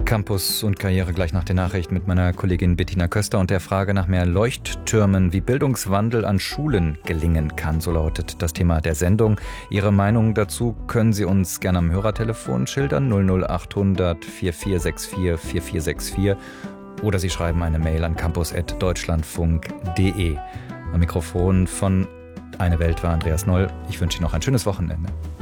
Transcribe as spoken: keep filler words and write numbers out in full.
Campus und Karriere gleich nach der Nachricht mit meiner Kollegin Bettina Köster und der Frage nach mehr Leuchttürmen, wie Bildungswandel an Schulen gelingen kann. So lautet das Thema der Sendung. Ihre Meinung dazu können Sie uns gerne am Hörertelefon schildern null null achthundert vierundvierzig vierundvierzig vierundvierzig vierundvierzig oder Sie schreiben eine Mail an campus at deutschlandfunk punkt de. Am Mikrofon von Eine Welt war Andreas Noll. Ich wünsche Ihnen noch ein schönes Wochenende.